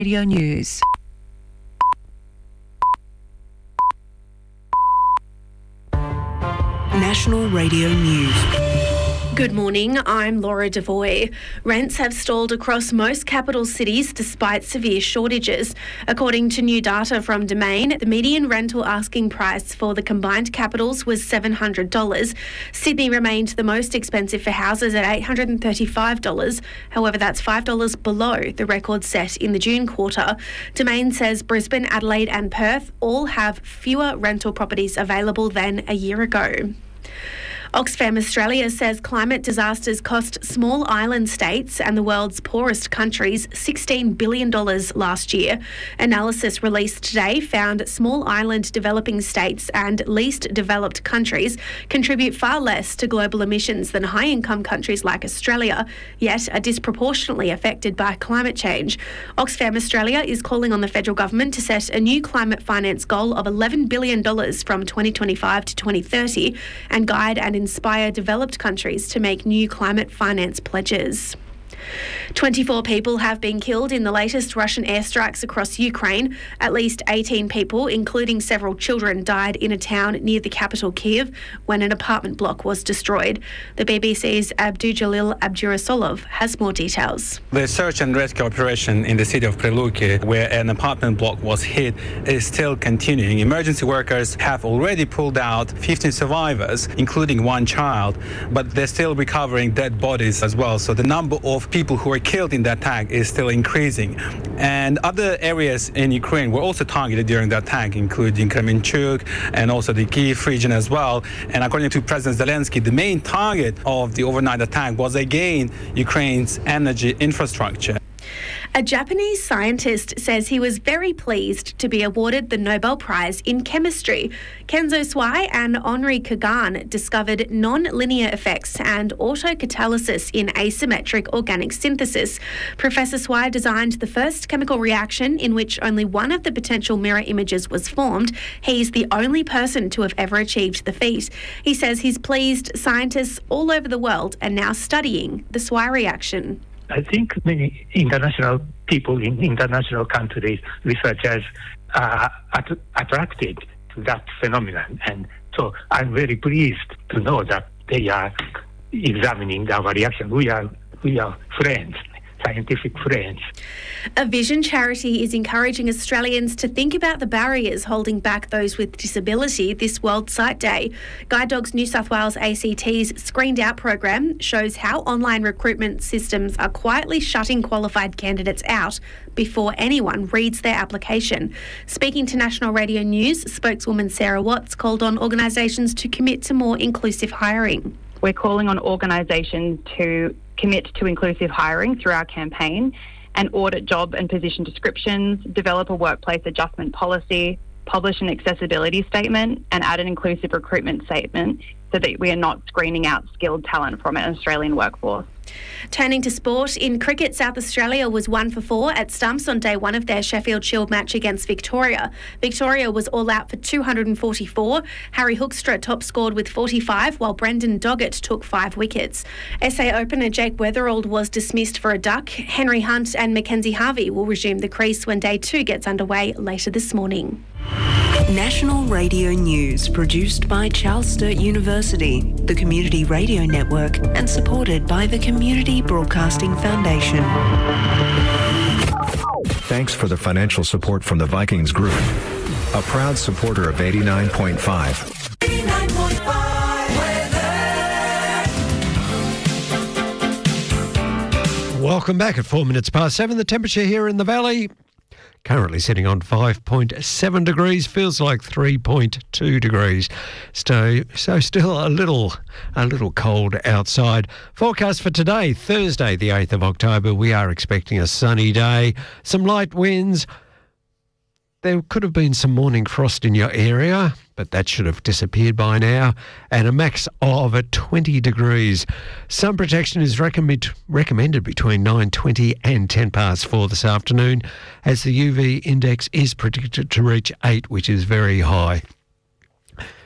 Radio News. National Radio News. Good morning, I'm Laura Devoy. Rents have stalled across most capital cities despite severe shortages. According to new data from Domain, the median rental asking price for the combined capitals was $700. Sydney remained the most expensive for houses at $835. However, that's $5 below the record set in the June quarter. Domain says Brisbane, Adelaide and Perth all have fewer rental properties available than a year ago. Oxfam Australia says climate disasters cost small island states and the world's poorest countries $16 billion last year. Analysis released today found small island developing states and least developed countries contribute far less to global emissions than high-income countries like Australia, yet are disproportionately affected by climate change. Oxfam Australia is calling on the federal government to set a new climate finance goal of $11 billion from 2025 to 2030 and guide and inspire developed countries to make new climate finance pledges. 24 people have been killed in the latest Russian airstrikes across Ukraine. At least 18 people, including several children, died in a town near the capital, Kyiv, when an apartment block was destroyed. The BBC's Abdujalil Abdurasolov has more details. The search and rescue operation in the city of Preluki, where an apartment block was hit, is still continuing. Emergency workers have already pulled out 15 survivors, including one child, but they're still recovering dead bodies as well. So the number of people who were killed in that attack is still increasing. And other areas in Ukraine were also targeted during the attack, including Kremenchuk and also the Kyiv region as well. And according to President Zelensky, the main target of the overnight attack was again Ukraine's energy infrastructure. A Japanese scientist says he was very pleased to be awarded the Nobel Prize in Chemistry. Kenzo Swai and Henri Kagan discovered non-linear effects and autocatalysis in asymmetric organic synthesis. Professor Swai designed the first chemical reaction in which only one of the potential mirror images was formed. He's the only person to have ever achieved the feat. He says he's pleased scientists all over the world are now studying the Swai reaction. I think many international people in international countries, researchers, are attracted to that phenomenon. And so I'm very pleased to know that they are examining our reaction. We are friends, scientific friends. A Vision charity is encouraging Australians to think about the barriers holding back those with disability this World Sight Day. Guide Dogs New South Wales ACT's Screened Out program shows how online recruitment systems are quietly shutting qualified candidates out before anyone reads their application. Speaking to National Radio News, spokeswoman Sarah Watts called on organisations to commit to more inclusive hiring. We're calling on organisations to commit to inclusive hiring through our campaign and audit job and position descriptions, develop a workplace adjustment policy, publish an accessibility statement and add an inclusive recruitment statement so that we are not screening out skilled talent from an Australian workforce. Turning to sport, in cricket, South Australia was 1-for-4 at stumps on day one of their Sheffield Shield match against Victoria. Victoria was all out for 244. Harry Hoekstra top scored with 45, while Brendan Doggett took 5 wickets. SA opener Jake Weatherald was dismissed for a duck. Henry Hunt and Mackenzie Harvey will resume the crease when day 2 gets underway later this morning. National Radio News, produced by Charles Sturt University, the Community Radio Network, and supported by the Community Broadcasting Foundation. Thanks for the financial support from the Vikings Group, a proud supporter of 89.5. 89.5 Welcome back at 4 minutes past 7. The temperature here in the valley currently sitting on 5.7 degrees, feels like 3.2 degrees. So still a little cold outside. Forecast for today, Thursday, the 8th of October, we are expecting a sunny day, some light winds. There could have been some morning frost in your area, but that should have disappeared by now, and a max of 20 degrees. Sun protection is recommended between 9:20 and 10 past 4 this afternoon, as the UV index is predicted to reach 8, which is very high.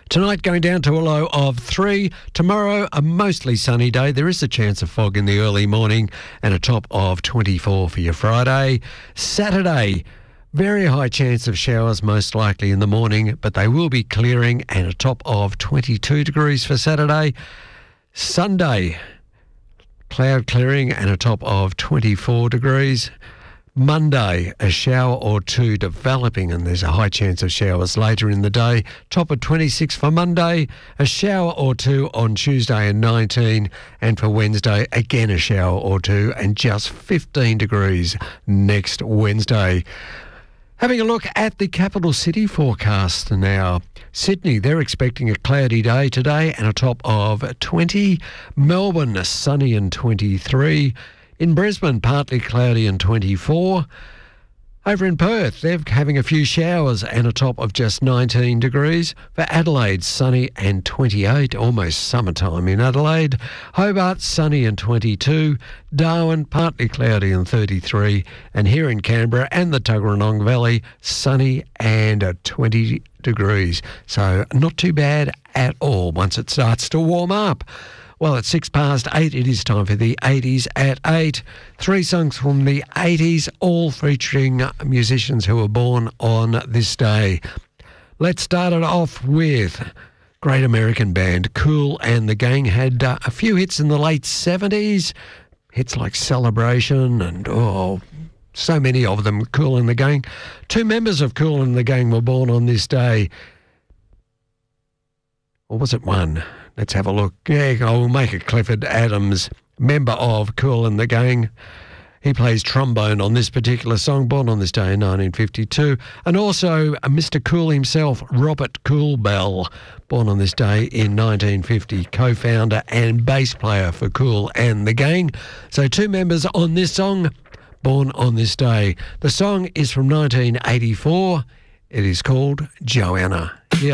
Tonight going down to a low of 3. Tomorrow a mostly sunny day. There is a chance of fog in the early morning and a top of 24 for your Friday. Saturday, very high chance of showers most likely in the morning, but they will be clearing and a top of 22 degrees for Saturday. Sunday, cloud clearing and a top of 24 degrees. Monday, a shower or two developing and there's a high chance of showers later in the day. Top of 26 for Monday, a shower or two on Tuesday and 19. And for Wednesday, again a shower or two and just 15 degrees next Wednesday. Having a look at the capital city forecast now. Sydney, they're expecting a cloudy day today and a top of 20. Melbourne, sunny and 23. In Brisbane, partly cloudy and 24. Over in Perth, they're having a few showers and a top of just 19 degrees. For Adelaide, sunny and 28, almost summertime in Adelaide. Hobart, sunny and 22. Darwin, partly cloudy and 33. And here in Canberra and the Tuggeranong Valley, sunny and 20 degrees. So not too bad at all once it starts to warm up. Well, at 8:06, it is time for the 80s at 8. 3 songs from the 80s, all featuring musicians who were born on this day. Let's start it off with great American band Kool and the Gang. Had a few hits in the late 70s, hits like Celebration and, so many of them, Kool and the Gang. 2 members of Kool and the Gang were born on this day. Or was it one? Let's have a look. Yeah, I'll make it Clifford Adams, member of Kool and the Gang. He plays trombone on this particular song, born on this day in 1952. And also Mr. Kool himself, Robert Kool-Bell, born on this day in 1950, co-founder and bass player for Kool and the Gang. So 2 members on this song, born on this day. The song is from 1984. It is called Joanna.